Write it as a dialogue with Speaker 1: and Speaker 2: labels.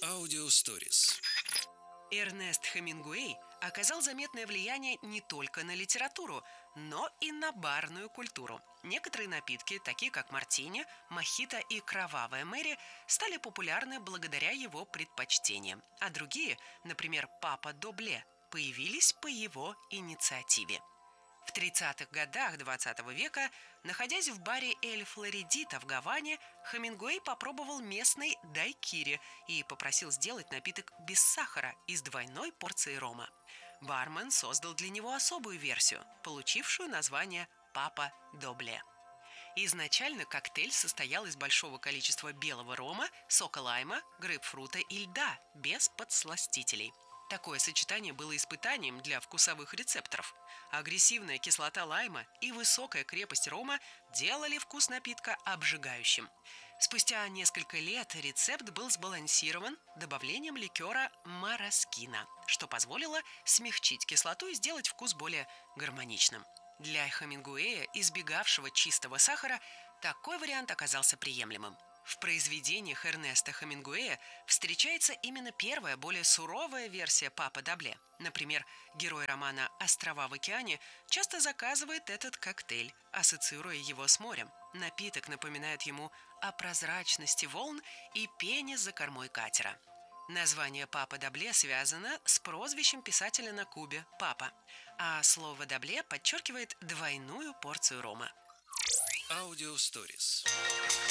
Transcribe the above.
Speaker 1: Аудиосторис.
Speaker 2: Эрнест Хемингуэй оказал заметное влияние не только на литературу, но и на барную культуру. Некоторые напитки, такие как мартини, мохито и кровавая Мэри, стали популярны благодаря его предпочтениям, а другие, например, Папа Добле, появились по его инициативе. В 30-х годах XX века, находясь в баре «Эль Флоридита» в Гаване, Хемингуэй попробовал местный дайкири и попросил сделать напиток без сахара и с двойной порцией рома. Бармен создал для него особую версию, получившую название «Папа Добле». Изначально коктейль состоял из большого количества белого рома, сока лайма, грейпфрута и льда, без подсластителей. Такое сочетание было испытанием для вкусовых рецепторов. Агрессивная кислота лайма и высокая крепость рома делали вкус напитка обжигающим. Спустя несколько лет рецепт был сбалансирован добавлением ликера мараскина, что позволило смягчить кислоту и сделать вкус более гармоничным. Для Хемингуэя, избегавшего чистого сахара, такой вариант оказался приемлемым. В произведениях Эрнеста Хемингуэя встречается именно первая, более суровая версия Папа Добле. Например, герой романа «Острова в океане» часто заказывает этот коктейль, ассоциируя его с морем. Напиток напоминает ему о прозрачности волн и пене за кормой катера. Название Папа Добле связано с прозвищем писателя на Кубе – Папа, а слово «добле» подчеркивает двойную порцию рома.
Speaker 1: Аудиосторис.